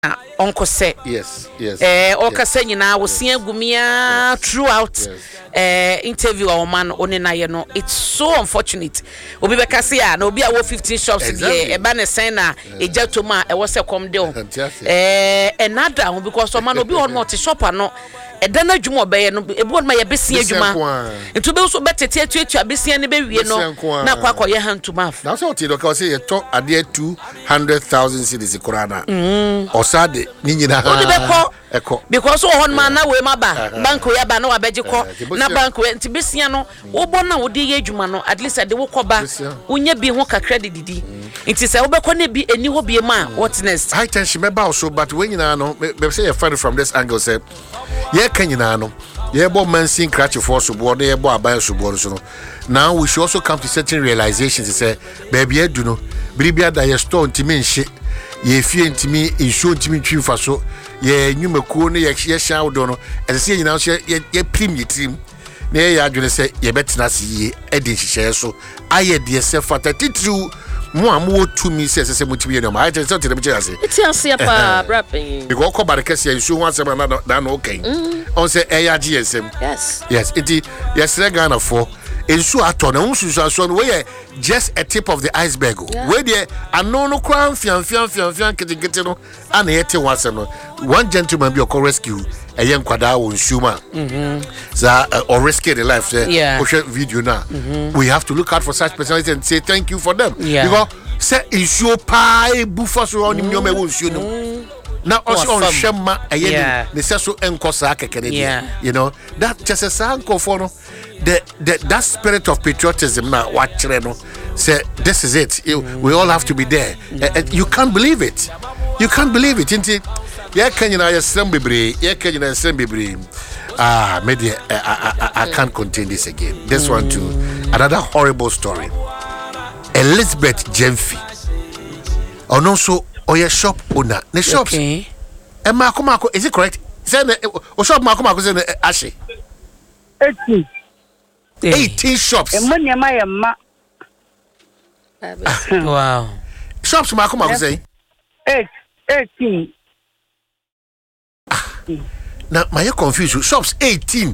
Uncle say yes okasa nyina wo se agumia throughout interview a woman onina ye no. It's so unfortunate obi be kase ya na obi a wo 15 shops dey e ba ne sen na eja to ma e wo se kom de o another because woman obi on multi shop ano eda na dwuma obeye no ebi won ma ye besia dwuma ntu be so betete atuatua besia ne be wie no na kwakọ ye hantuma na so ti do ka say ye to ade 200,000 cedis korana osade ni nyina eko because on man na we maba bank we ba na wa beje ko na bank we nti besia no wo bo na wo de ye dwuma no at least ade wo koba unya bi ho kakra de didi nti se wo be ko na bi eni ho bi ma what next high tension me ba also but when nyina no be say you find from this angle say ye kan nyina no ye bo mansin cratch for so bo ye bo aban so bo so no now we should also come to certain realizations say baby edu no biribia da ye store ntimi nhye ye fie ntimi insho ntimi twifa so ye nwumakuo no ye hya wodo no ese nyina so ye prim ye trim na ye adwene say ye betena se ye edi nhye so aye de se fata titru mo amu tumi se mutimi no ma aye se tele biche ase iti ase pa rapping because ko barikasi ye nsu ho asem na no okay on say eya gsm yes iti yes Ghana for ensu ato na unsu so no we just a tip of the iceberg we there anono kran fian kitikiti no ana yete wasem no one gentleman be call rescue eye nkwada wo nsuma za or rescue the life say video na we have to look out for such personalities and say thank you for them because say ensu pa bufa so on nyom e wo nsu no na also on shema eye ne se so enkosa akekere you know that just a sanko for no that spirit of patriotism na watchre no say this is it we all have to be there you can't believe it inti ye kanyina yesem bebre media I can't contain this again this one too another horrible story Elizabeth Jemfi ono so oye shop owner ne shops mako is it correct say o shop mako say ashe 18 shops. Wow. Shops mako say 18. Now my confused. Shops 18.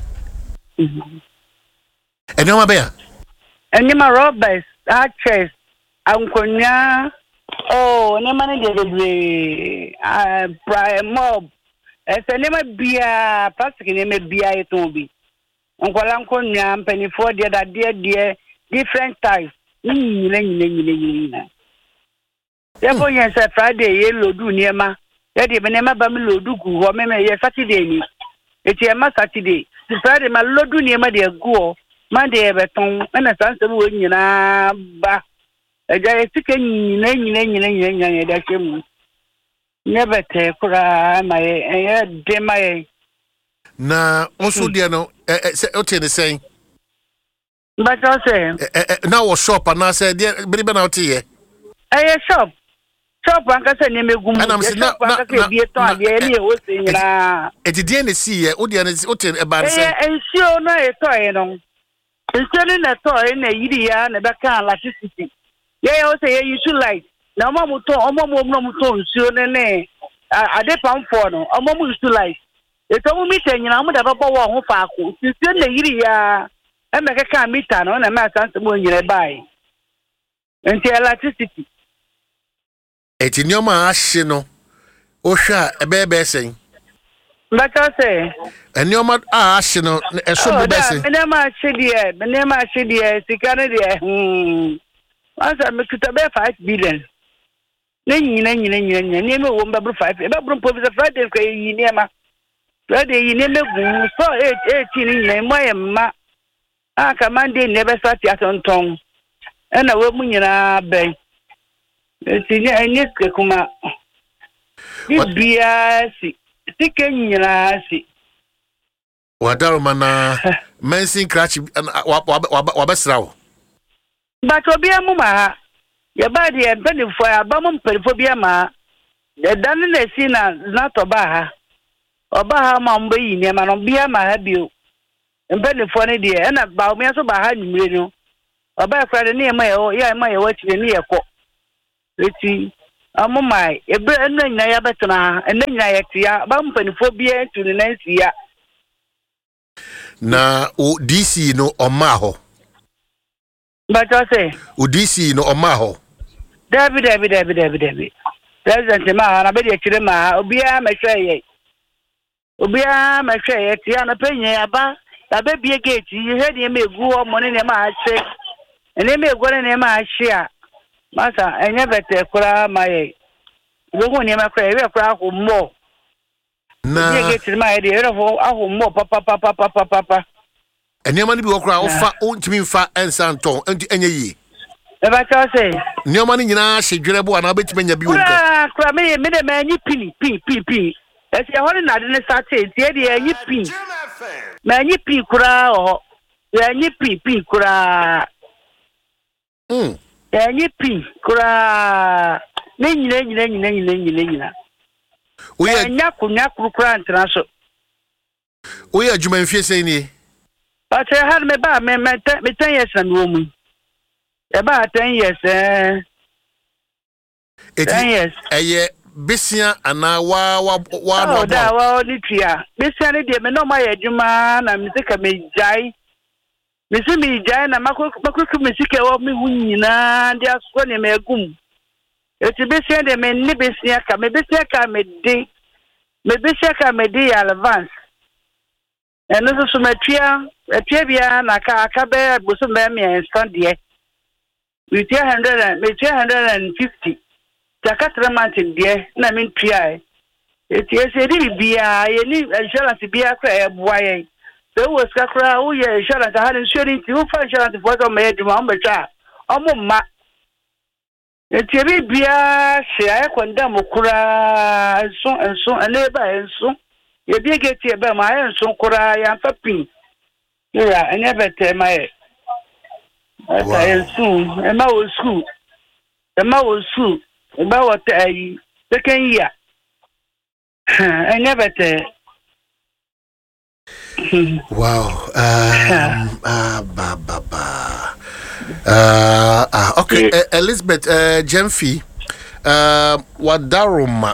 And you bear? And you robbers, archers, ankonya. Oh, ne mane de mob. Ese ne ma bia, plastic ne me bia etombi. Onkwala nkonya mpanifo de da de different types. Nyina. Yebo yen se Friday ye lodu niema. Ye de me ba me lodu gu ho me ye Saturday ni. Eti e ma Saturday. Friday ma lodu niema de gu ho. Monday e beton. Na sanse wo nyina ba. Eja etike nyina da chemu. Never te kura ma ye de ma ye. Na also dia no o te ne sen. But I say now shop and I said believe na o te ye. Shop anka se ne megum. And I'm saying na bi eto ade ni e wo se nyina. E di na see ye o dia na o te e ba se. Ensio no eto e no. Ensio ni na to e na yiri ya na be kan electricity. Ye o say you too light. Na omo to ensio ne ade pamfo no. Omo too light. Eto mu meter nyina mu da babo wo ho faako. Ensio na yiri ya e me ka meter no na ma sanse mo nyina bai. Enti electricity. Eti nyoma ahye no o hwa ebe sen Mbaka say nyoma ahye no eso be sen Benema ahye sikane de Asa me kuta be 5 billion nyina me wo mbabru 5 e babru professor Friday ko yi niema Friday yi niema gu so 18 nyina mo yemma aka Monday ne be start atonton na we mu nyina ben Tinya enyeske kuma biasi sikenya si wadaro mana mensin crash wabesrawo Bato bia mu ma ya ba de benefo abam mperifo bia ma de dan na si na to ba ha oba ha ma mbe yi ne ma no bia ma ha bio benefo ne de na ba o mi so ba ha nyimre no oba fra de ne ma ye ya ma ye wa chire ne ye ko Eti Amumai, a brand new Yabatana, and then Yatia, bumping phobia to the Nancy. Na o DC no Omaho. But I say, O DC no Omaho. David. President Ma, I bet you ma, Obia Machay. Obia Machay, Tiana Pena, Abba, the baby a gate, you heard him go on money in my check, and they may go in my share. Master, I never take my. We won't never cry, we are proud of more. Na get my idea of more, papa. And your money be okra ofa ontimi fa ensanton enti enye Eba cha say. Your money nyina hwedwerebo ana betime nya bi wonka. Kra me de manyi pin. Esi e hore na de ne start e tie de anyi pin. Manyi pin kura o. Anyi pin kura. Anyi pin kura. Ne nyina. Oya nya kura ntena so. Oya adwuma mfie sei ni. But I had me ba me 10 years and woman. About 10 years 10 years. Eye besia ana wa no da wa litria. Besia ne de me no ma adwuma na me sika me jai. Me se me jai na makoku me sika wo me hu nyina de aso ne me agum. Eti besia de me ni besia ka me besia ka me de advance. And this is my trivia, Naka Bear, Busumbe, and Sunday. We 250. Takatra mountain, dear, Namin Pia. It is a really beer, I need insurance to be a cry, boy. There was Kakra, oh, yeah, insurance. I had insurance to find insurance to photo my head, Mamba. Ma. It's a really beer, share, condemn, Okura, and so, and neighbor, and so. You be get here by my own so cry and papi. Yeah, I never tell my soon. And my school. About a second year. I never tell. Wow. Okay, Elizabeth Jemfi. What Daruma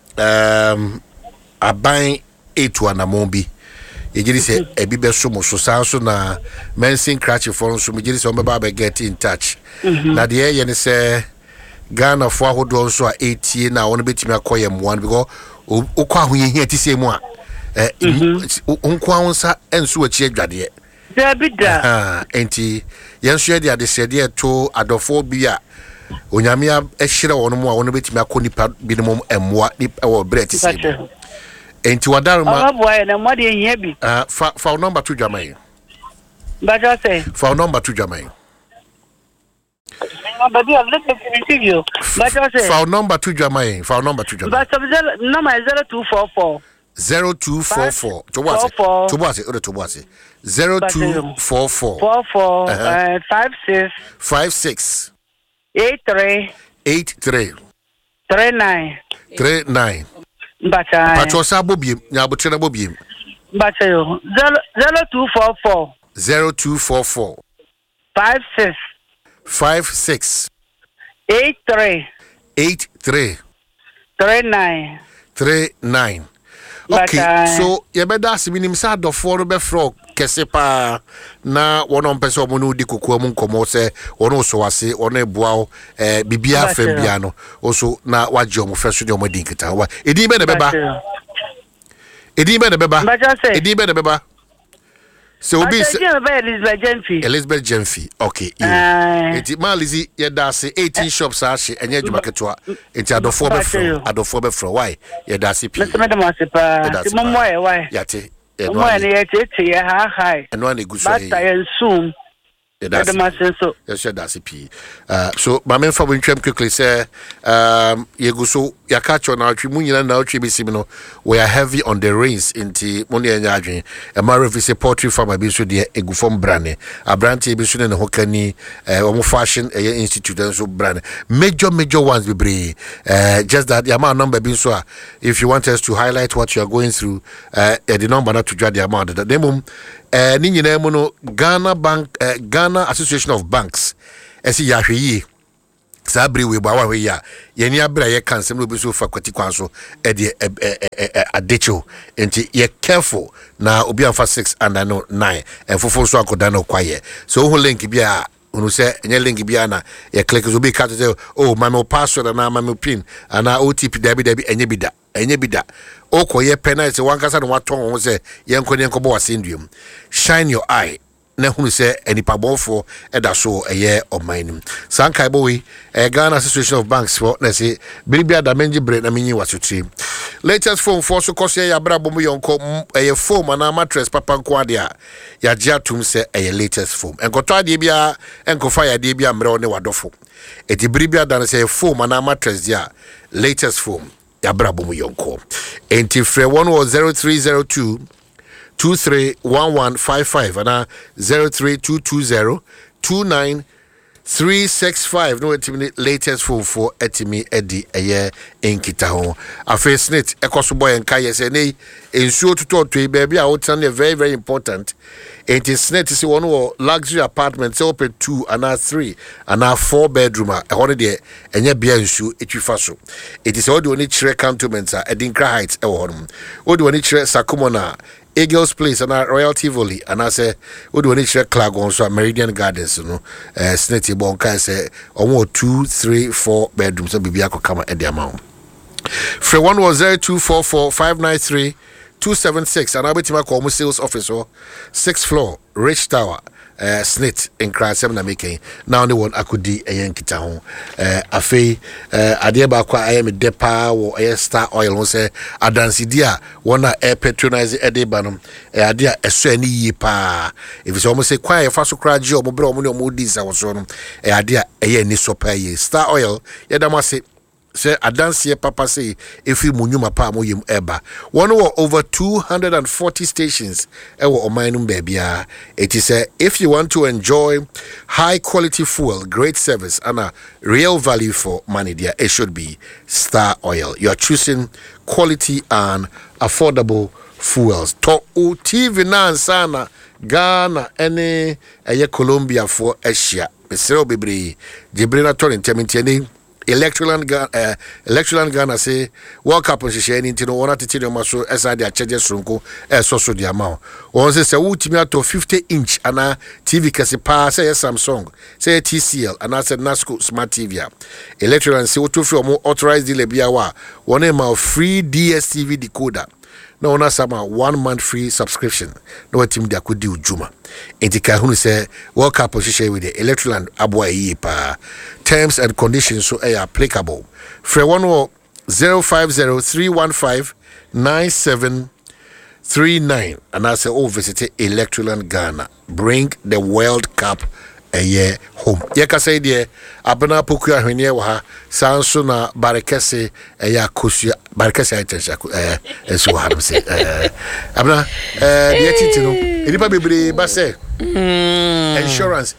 aban etu anamombi yegiri se ebibe so mo so sanso na mensin cratch for nso me giri se omeba be get in touch na de ye ne se Ghana fo ahodo nso a etie na won betimi akoye mwan because ukwa ahoyehia ti se mu a unkwa wonsa enso achi adwade Dabida enti yenso ye de adesede to adofo bi a onyamia ehire won mu a won betimi akonipa binomum emwa ni wo breti se enti wadaruma boy na mo de hia bi fa number 2 Jamai but I say fa number 2 Jamai but you let me interview but I say fa number 2 Jamai but number is 0244 56 83 39 Pacho Sabobi, Yabuchina Bobi. Bacho 0244 56 83 39. Okay, so you better see me nimsa do for be frog kesepa na wono mpese omo di kokoa mu nkomo se wono so wase wono ebua bibia fambia no oso na waje omo feso de omo dinkita wa edi be de beba so obi Elizabeth Jemfi okay eti malizi ye da se 18 shops ashi enye adwuma ketwa enti adofo be fro why ye da se pi yate mo ene ye ha hai eno na guso ye bata ye sum that's it. So, my main for quickly say, Yeguso, Yakacho, now, Trimunia, now, Tribisimino, we are heavy on the rains into Money and Yadrin, a Marvis, a poultry farm, a bisu, dear, a Gufom Brane, a Branty, Bisun, and Hokani, Homo Fashion, a institute, and so brand. Major ones be brave. Just that the amount number being so, if you want us to highlight what you are going through, the number not to judge the amount. The name, Ghana Bank, Ghana Association of Banks, esi yahwe sabri we ba wa ya yeni abra ye kan sem no bi so fa kwati kwan so e de adecho enti ye careful na obi amfa 6 and no 9 enfofo so akoda no kwaye so ho link bia unu se enye link bia na ye click so bi ka to oh my password na my pin ana OTP dabi enye bida okoye penalty wankasa no waton ho se ye nkobo wasenduem shine your eye na hunu se enipabonfo eda so eye omanim sankai boy Ghana Association of Banks for na se biribia da menji bre na menyi wasotri latest phone for so kose ya bra bomu yonko eye phone na mattress papa nko ade a ya gia tum se eye latest phone enkoto ade bia enkofa ya ade bia mre one wadofo eti biribia da na se phone na mattress dia latest phone ya bra bomu yonko enti free 10302 231155 and 03220 29365 no etimi latest phone for etimi edi eye enkita ho afes net ekoso boy enka yese nei ensuo tutoto baby a wotan very very important. It is net is one luxury apartment so open 2 and 3 and 4 bedroom a holiday enye bia nsu etwifa so. It is all the only chere cantonments at Edinkra Heights e wo honum. All the only chere Sakumona Eagles Place and Royal Tivoli and I say we do any check Clagon so Meridian Gardens no snetty bonka say almost 2 3 4 bedrooms so bibia ko kama e amount. Free 10244 593 276 and abetima call sales officer 6th floor Rich Tower snit in Krasem na making now the one akudi eyenkita ho afei ade ba kwa ayem depa wo Star Oil no say adansi dia wona patronize edeba no ade a eso ani yi pa if so say kwa ye fa so kra ji omo bre omo ne omo di sa wo so no ade a eye ni so pa ye Star Oil yedamase say adansi papa say if you munyuma pa mo yim eba one were over 240 stations ewo omanum babia. It is if you want to enjoy high quality fuel, great service and a real value for money there, it should be Star Oil. You are choosing quality and affordable fuels. To TV na sana Ghana any Colombia for Asia Mesero bebre Jibrina Torin Teminteni Electroland Ghana say World Cup on share into no one attitude of maso aside their charges runko so the amount. One says a ultimate to 50-inch and a TV kasi pa say Samsung, say TCL and I said Nasco Smart TV. Electroland say what to more authorized dealer biawa one name free DSTV decoder. No na sama 1 month free subscription. No team dia could do Juma. Intika who say World Cup position with the Electroland abwa pa. Terms and conditions so are applicable. For 050-315-9739 and I say visit Electroland Ghana. Bring the World Cup a year home. Yeka say dear abana poku ahwenye wa ha sanso na barekese ya kosu barekese atensha enso wa ha say abana dear titino enipa bebre ba say insurance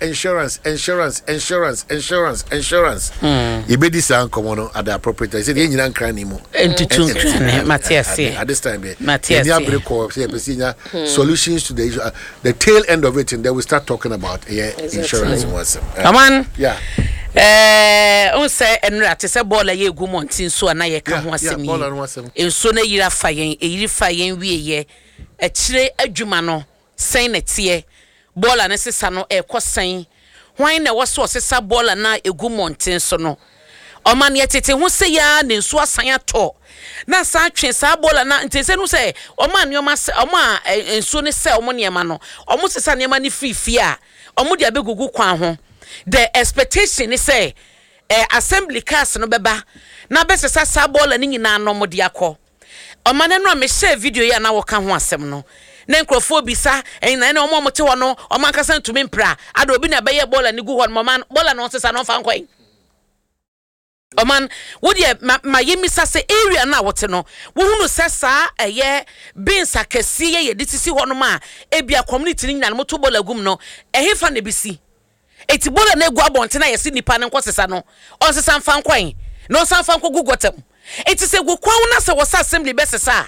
ibedi san komo no at the appropriate time say dey nyina nkran ni mo entutu Matthias at this time Matthias ya break call say pesinya solutions to the issue the tail end of it and then we start talking about insurance was come on yeah on say enra te say ball ye gu montin so na ye ka ho asem yi enso na yira fa yen wieye e kire adwuma no sen na tie ball na sesa no e kosen hwan na woso sesa ball na egu montin so no oman ye tete ho se ya ne nso asan ato na sa twen sa ball na ntese no se oman nyoma se oma enso ne se omo niema no omo sesa niema ni fifi a omo dia begugu kwan ho. The expectation is say assembly cast no beba na be sesa sa ball ni nyina no mo dia ko omane no me share video ya na wo ka ho asem no na nkrofo bisa na na omo mote wo no oman kasa ntumi mpra ado obi na be ye ball ni gu ho no man ball no sesa no fa nkwan oman wo dia ma yemisa se area na wote no wo hunu sesa bins akasi ye ditisi ho no ma ebia community ni nyina no moto ball agum no ehefa na bisi eti bola na egu abonte na yesi nipa ne nkosesa no onsesa mfa nkwan no sanfa nko gugotem eti se gu kwan na se wasa assembly besesa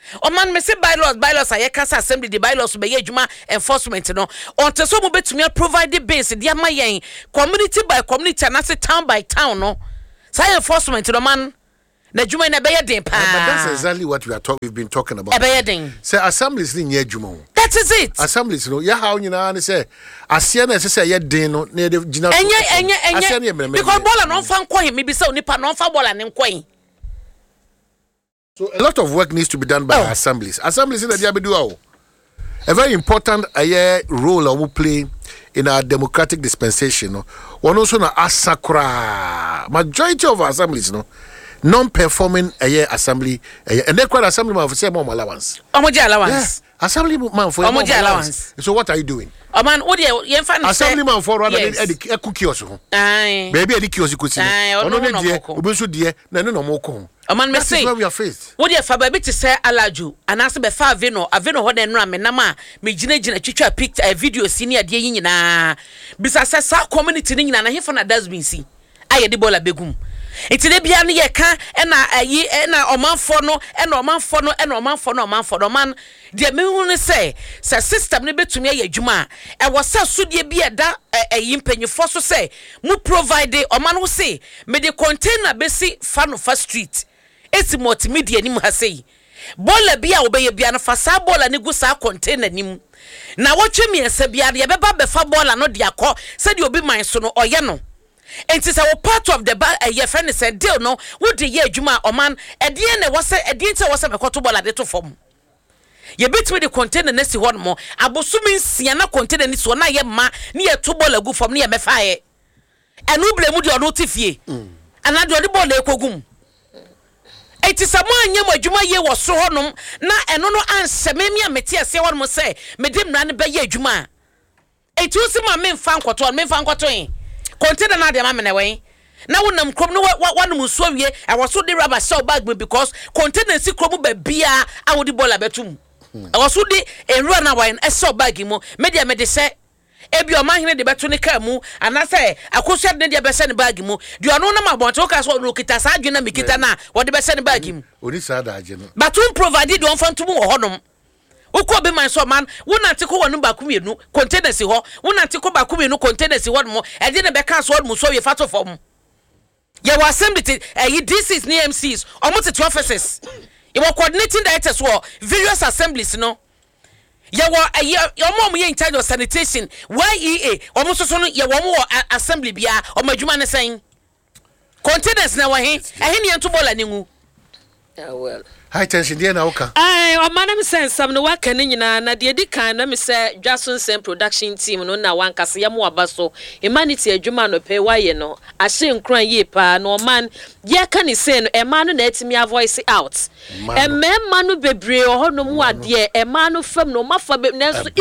O man me say bylaws aye kasa assembly the bylaws be ye adwuma enforcement no. On te so mo betumi provide the base dia ma yen community by community and as town by town no. Say enforcement no man. Na adwuma na be ye den pa. But that's exactly what we've been talking about. E be ye den. Say assemblies ni nye adwuma. That is it. Assemblies no ya how nyina na say asia na say ye den no na de gina. Enye because bola no fa nkɔ him bi say onipa no fa bola ne nkɔ. So a lot of work needs to be done by assemblies. Assemblies in the Diabedu. A very important role we play in our democratic dispensation. One also na asakura. Majority of our assemblies, non-performing assembly, and they quite assembly man for say more allowance. Omoji allowance. Yeah. Assembly man for Omoji allowance. So what are you doing? Man, what you fan assembly man for rather a cookie also. Aye. Baby, a kiosk could see. No, dear, no more. Man, me say, where we are faced. What you fa baby to say alaju, and answer be fa aveno ho den ram na ma me gina twitwa picture a video senior de yin na bisa say sa community ni na he for na dustbin si aye de bola begum etide bia ne ye ka na ayi na omanfo no man de me hu ne say system ne betumi aye adwuma e wo sa sodie bia da ayi mpanyefo so say mu provide oman wo say me de container besi fa no fa street esi multimedia ni mu ha sei bola bia wo be ye bia no fa sa bola ne gu sa container ni mu na wo twe mi ese bia de be ba be fa bola no de akọ se de obi man so no oye no enti say wo part of the ye friend said deal no wo de ye adwuma o man edie ne wo se edie nte wo se be koto bola de to fom ye betwe de container na si hon mo abosumi nsia na container ni so na ye ma ne ye to bola gu fom ne ye mefa ye enu blemu de ono tifie ana de bola ekogum eti samo anyam adwuma ye wo so honom na eno no anseme a meti ase honom se mede mra ne be ye adwuma eti usi ma me mfa nkoto yin container na de ma me ne wen na wonam krom no wanum so wie e wo so de rubber shell bag me because container si krom ba bia a wo di bola betum e wo so de enru na wan e shell bag mo me de se ebi o mahene de beto ne ka mu anase akosua de de be se ne bag mu de ono na mabonto ka so no kita sa adwena mikita na wo de be se ne bag mu oni sa da age no but un provide de on fantum wo honom uko be man so man wona te ko wonu ba kumienu container si ho wona te ko ba kumienu container si ho mo e de ne be ka so mo so we fato fom ye wa assembly DCs ni MCs omo te offices ye were coordinating directors for various assemblies no ye were omo ye in charge of sanitation YEA omo so no ye wo assembly bia omo adwuma ne sen containers na wa he ne ento bola ne ngu well high tension there na oka o manam sense sam no waka ne nyina na de dikan na me say Jason Sen production team no na wan kase yam wabaso humanity adwuma no pe waye no ahye nkran ye pa no man ye ka ne say no e man no na etimi a voice out e man no bebre ho no mu ade e man no fam no mafa na so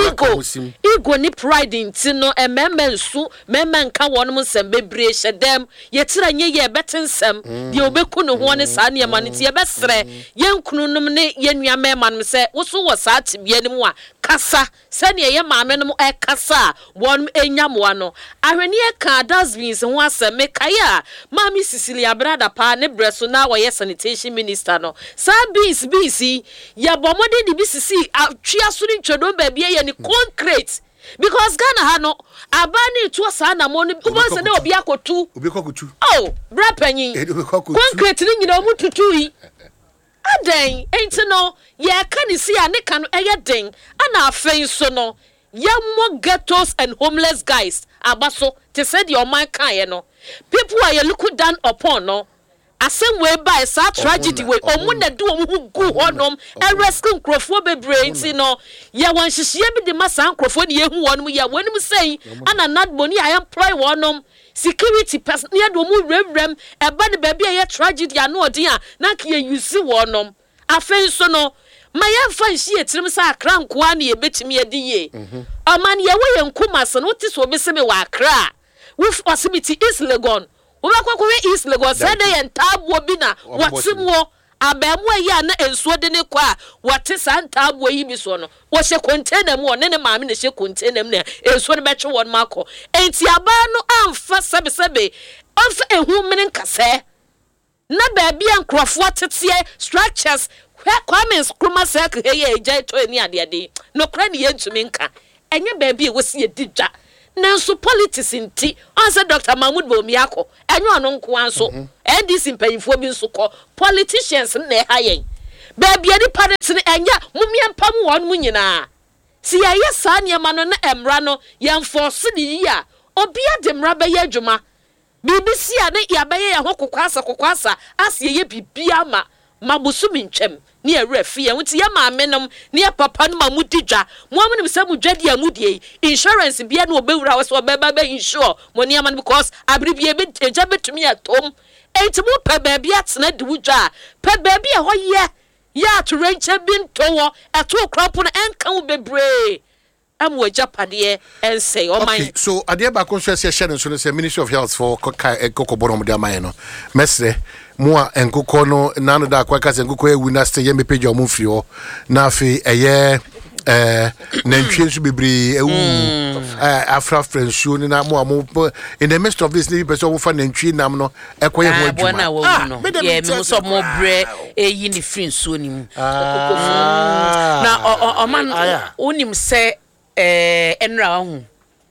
ego ni pride nti no e man nsu man nka won mu sem bebre hyedem ye tira nye ye betensem de obeku no ho ne sa ne man nti ye besre ye kununum ne yenua mema no se wo so wo sa tibia ne mu a kasa se ne ye maame no e kasa won enyamoa no ahwene e ka dustbins ho aseme kaya maami Cecilia brada pa ne breso na wo ye sanitation minister no sa BC ya bomode di BCC atwia so ni twedon ba bia ye ni concrete because Ghana ha no abani to sa na mo no ubonse ne obi akotu oh bra panyin concrete ni nyina omu tutui aden enti no ye ka ni si a ne ka no eye den ana afen so no ye mo ghettos and homeless guys abaso te said your man kan no people are you look down upon no asem we by sa tragedy we omu na do omu gu honom e rescue crofo bebre enti no ye wan hihye bi de masa crofo ne ye hu wonom ye wonim sei ana nad boni I employ wonom security person near do mu rem e ba de ba bia ye tragedy anu odi a na ka ye use wonom afen so no ma ye fa hie tirim sa akra nkoa ne ye betimi edi ye aman ye we nkuma so no ti so obeseme wa akra wo facility is Legon wo ba kwakwe is Legon say dey entaabo bi na watimwo abamu ya na ensuo de ne kwa wate santaabo yi bi so no wo hye container mu ne maame ne hye container mu na ensuo ne betwe won mako enti aba no amfa sebe amfa ehu mene nkase na ba bia nkrofo tete structures Kwame Nkrumah say hey eja to ani ade no kra ne yentumi nka enye baabi e wosi edidwa nanso politics nti on say Dr. Mahmoud Bawumia enye ono nko anso NDC mpanyifo bi nso ko politicians na ha yen baabi ade parents ne enya mumia mpam won mu nyina si ya yesa ne ma no na emra no yemforce ne yi a obi ade mra be ye adwuma BBC a ne ya be ye ho kokwasa asie ye bibia ma mabusumi ntwem ne awrafi ya nti ya maamenom ne ya papa no mamudidwa mo amene se mudwade amudie insurance bia no obewura wo se obeba be insure mo ne ama because abribie be eja betumi atom enti mo pe baabi atena de wudwa pe baabi e ho ya to renche bintowo eto kropo no enka wo bebre amwo japade ense o man. Okay, so ade ba kon so se share so say Ministry of Health for kokoborom de amaye no mesre mo a enkoko no nanu da kwaka se enkoko ewu na stay me page omo fi ho na afi eye nantwie so bibri ewu afra friendship ni na mo in the midst of this ni person wo fa nantwie nam no ekoye ho adwuma me so mo bre eyi ni friendship ni mu na o man onim se enra hu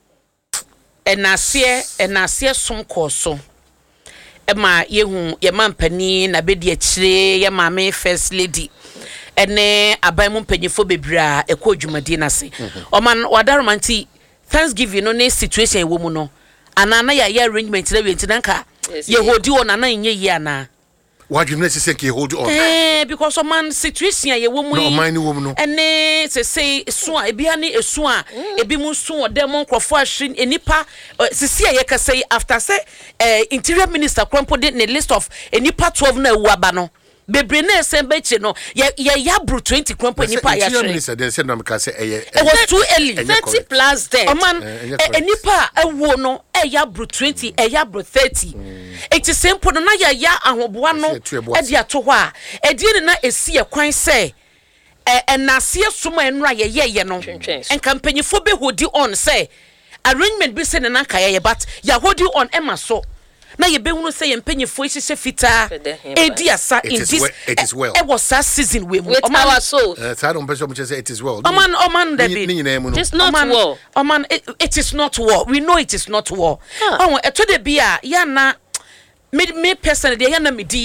enasie som koso ema yehu ye mampani na bedi akire ye maame first lady ene aban mu mpanyifo bebra ekọ dwumadi na se oman wadaromanti Thanksgiving no ne situation ewo mu no anana ya arrangement na wenti nanka ye hodi on ana nye yi ana what you say ke hold on because man situation ye wo mu no man ni wo mu no ene say so a ebia ne esu a ebi mu so odem nkrofo ahwe enipa sisi ye ka say after say interior minister Kwampo de ne list of enipa 12 na ewu aba no bebre na esembeche no ya bru 20 Kwampo enipa ya interior minister then said no ka say it was too early 30 plus dead man enipa ewu no ya bru 20 ya bru 30 it is simple no na ya ahoboa no e dia to ho a e die na esi e kwan say enase soma enra ye no en campaignfo be hodi on say arrangement be say na nka ye but ya hodi on ema so na ye be hunu say ye mpanyfo ihihye fita ediasa in this it is well it was that season we with our souls I don't person say it is well oman that be it's not war oman it is not war we know it is not war eto de bia ya na me person de ya na medi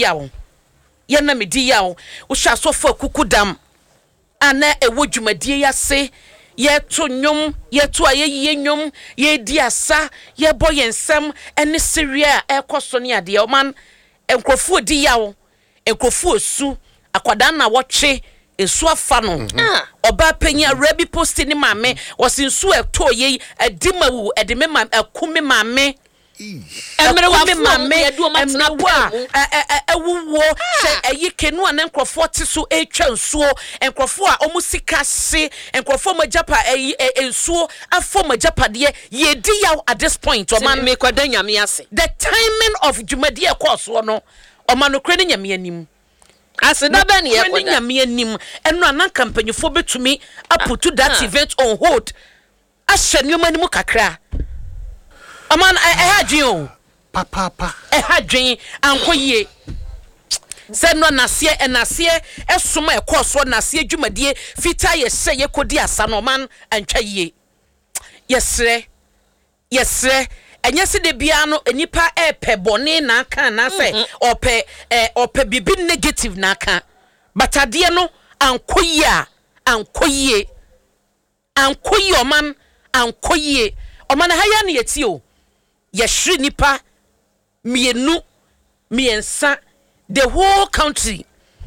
ya wo hwa so fa kukudam ana ewo dwumadie ya se ye to nyom ye to aye nyom ye di asa ye boy ensem ene seria ekoso ne ade oman enkrofo di yawo enkrofo su akwada na wotwe esu afa no oba panya rabi post ni mame wosinsu eto ye edimawu edime akumi mame emre wa me mame emre wa ewuwo se ayikenu an enkrofo ti so etwa nsuo enkrofo a omusika se enkrofo majapa ensuo afo majapade ye di yaw at this point o man me kwada nyame ase the timing of jumadi ekoso no o man okre ne nyame anim aseda be ne ye kwada nyame anim eno anan campaignfo betumi put that event on hold ahyenyo anim kakra aman ehadwen papa ehadwen ankoye se no enase esoma ekoso nase dwumadie fita ye se ye kodi asa no man antwa yie yesre enye se de bia no enipa pebone na aka na se ope bibi negative na aka batade no ankoye oman ankoye oman haya ne yeti o yeshri nipa miensa the whole country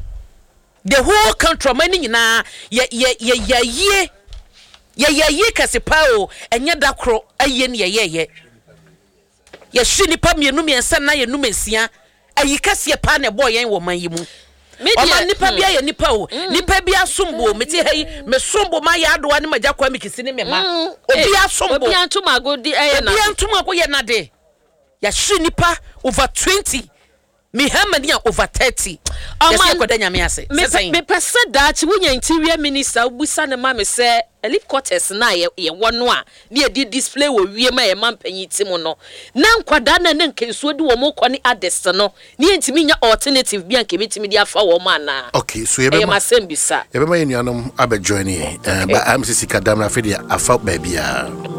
mani nyina ye kasepa o enye dakro aye ne ye yeshri nipa miensa na ye numesia ayi kase pa na boy yen wo man yi mu Oma nipa bia ye nipa o nipa bia sombo meti hei me sombo ma ya adoa ne magya kwa mikisi ne mema obi asombo obi antuma go di na obi antuma go ye na de ya hye nipa over 20 me hamani over 30 yes ko da nyame ase me pese that wunya interior minister busa ne ma me say helicopters na ye wono a na ye display wo wie ma ye mampanyi tim no na nkwada na ne nkensuo de wo mo kɔ ne adest no ne ntimi nya alternative bi anke betimi de afa wo ma na okay so ye be ma sembisa ye be ma yenuanom abe join ye but am sisi kadam na fe de afa ba bia